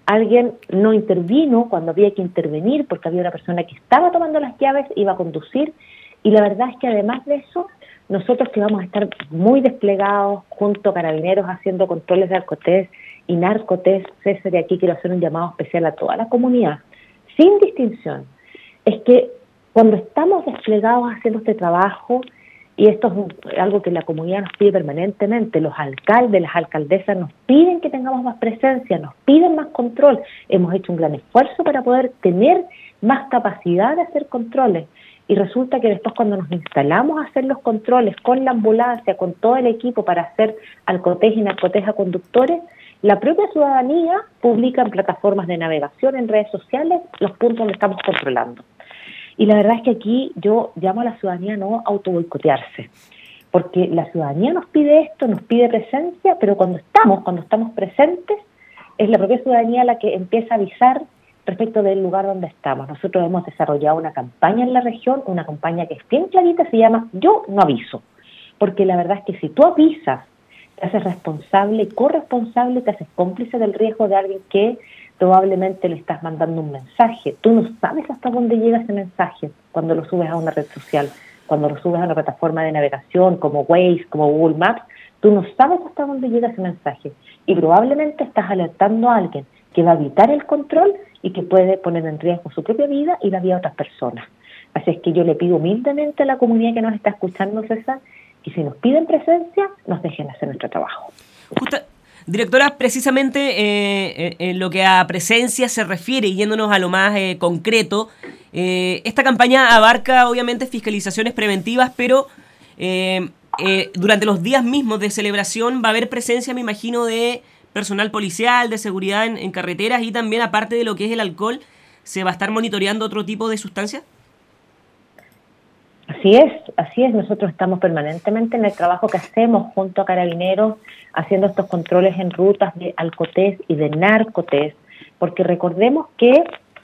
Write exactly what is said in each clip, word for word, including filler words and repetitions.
alguien no intervino cuando había que intervenir porque había una persona que estaba tomando las llaves, iba a conducir, y la verdad es que además de eso, nosotros que vamos a estar muy desplegados junto a Carabineros haciendo controles de alcotés y narcotés, César, y aquí quiero hacer un llamado especial a toda la comunidad, sin distinción, es que cuando estamos desplegados haciendo este trabajo, y esto es un, algo que la comunidad nos pide permanentemente, los alcaldes, las alcaldesas nos piden que tengamos más presencia, nos piden más control, hemos hecho un gran esfuerzo para poder tener más capacidad de hacer controles, y resulta que después cuando nos instalamos a hacer los controles con la ambulancia, con todo el equipo para hacer alcotés y narcotés a conductores, la propia ciudadanía publica en plataformas de navegación, en redes sociales, los puntos donde estamos controlando. Y la verdad es que aquí yo llamo a la ciudadanía no a autoboicotearse, porque la ciudadanía nos pide esto, nos pide presencia, pero cuando estamos, cuando estamos presentes, es la propia ciudadanía la que empieza a avisar respecto del lugar donde estamos. Nosotros hemos desarrollado una campaña en la región, una campaña que es bien clarita, se llama Yo no aviso, porque la verdad es que si tú avisas, te haces responsable y corresponsable, te haces cómplice del riesgo de alguien que probablemente le estás mandando un mensaje. Tú no sabes hasta dónde llega ese mensaje cuando lo subes a una red social, cuando lo subes a una plataforma de navegación como Waze, como Google Maps, tú no sabes hasta dónde llega ese mensaje y probablemente estás alertando a alguien que va a evitar el control y que puede poner en riesgo su propia vida y la vida de otras personas. Así es que yo le pido humildemente a la comunidad que nos está escuchando, César, que si nos piden presencia, nos dejen hacer nuestro trabajo. Justa, directora, precisamente eh, en lo que a presencia se refiere, yéndonos a lo más eh, concreto, eh, esta campaña abarca obviamente fiscalizaciones preventivas, pero eh, eh, durante los días mismos de celebración va a haber presencia, me imagino, de personal policial, de seguridad en, en carreteras, y también, aparte de lo que es el alcohol, ¿se va a estar monitoreando otro tipo de sustancias? Así es, así es. Nosotros estamos permanentemente en el trabajo que hacemos junto a Carabineros, haciendo estos controles en rutas de alcotés y de narcotés, porque recordemos que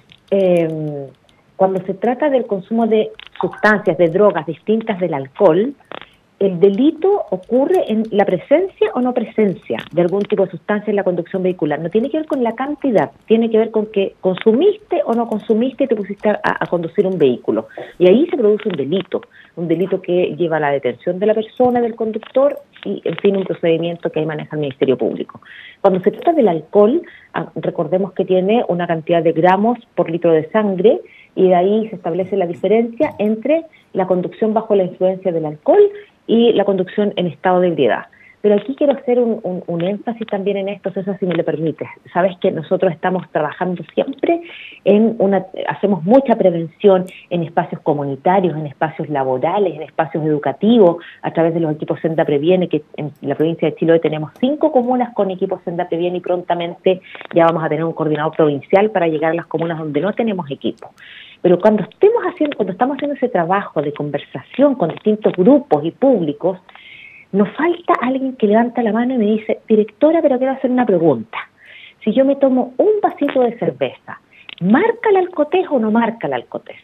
eh, cuando se trata del consumo de sustancias, de drogas distintas del alcohol, el delito ocurre en la presencia o no presencia de algún tipo de sustancia en la conducción vehicular. No tiene que ver con la cantidad, tiene que ver con que consumiste o no consumiste y te pusiste a, a conducir un vehículo. Y ahí se produce un delito, un delito que lleva a la detención de la persona, del conductor, y en fin, un procedimiento que ahí maneja el Ministerio Público. Cuando se trata del alcohol, recordemos que tiene una cantidad de gramos por litro de sangre, y de ahí se establece la diferencia entre la conducción bajo la influencia del alcohol y la conducción en estado de ebriedad. Pero aquí quiero hacer un, un, un énfasis también en esto, César, si me lo permites. Sabes que nosotros estamos trabajando siempre en una, hacemos mucha prevención en espacios comunitarios, en espacios laborales, en espacios educativos, a través de los equipos Senda Previene, que en la provincia de Chiloé tenemos cinco comunas con equipos Senda Previene, y prontamente ya vamos a tener un coordinador provincial para llegar a las comunas donde no tenemos equipo. Pero cuando estemos haciendo, cuando estamos haciendo ese trabajo de conversación con distintos grupos y públicos, nos falta alguien que levanta la mano y me dice: directora, pero quiero hacer una pregunta. Si yo me tomo un vasito de cerveza, ¿marca el alcotés o no marca el alcotés?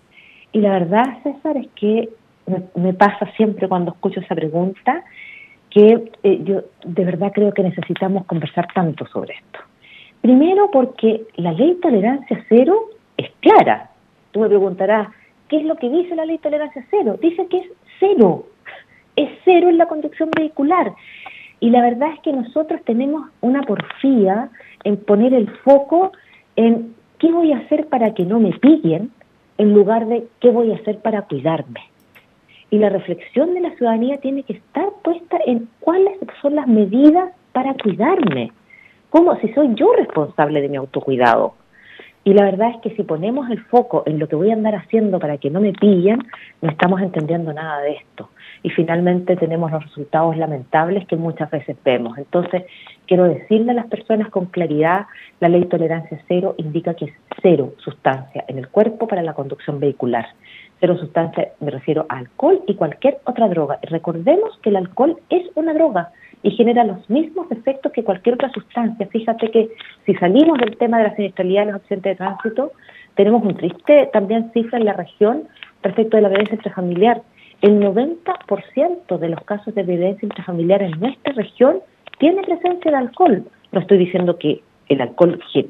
Y la verdad, César, es que me, me pasa siempre cuando escucho esa pregunta, que eh, yo de verdad creo que necesitamos conversar tanto sobre esto. Primero, porque la ley tolerancia cero es clara. Tú me preguntarás, ¿qué es lo que dice la ley tolerancia cero? Dice que es cero, es cero en la conducción vehicular. Y la verdad es que nosotros tenemos una porfía en poner el foco en qué voy a hacer para que no me pillen, en lugar de qué voy a hacer para cuidarme. Y la reflexión de la ciudadanía tiene que estar puesta en cuáles son las medidas para cuidarme, cómo, si soy yo responsable de mi autocuidado. Y la verdad es que si ponemos el foco en lo que voy a andar haciendo para que no me pillen, no estamos entendiendo nada de esto. Y finalmente tenemos los resultados lamentables que muchas veces vemos. Entonces, quiero decirle a las personas con claridad, la ley tolerancia cero indica que es cero sustancia en el cuerpo para la conducción vehicular. Cero sustancia, me refiero a alcohol y cualquier otra droga. Y recordemos que el alcohol es una droga y genera los mismos efectos que cualquier otra sustancia. Fíjate que si salimos del tema de la siniestralidad y los accidentes de tránsito, tenemos un triste también cifra en la región respecto de la violencia intrafamiliar. El noventa por ciento de los casos de violencia intrafamiliar en nuestra región tiene presencia de alcohol. No estoy diciendo que el alcohol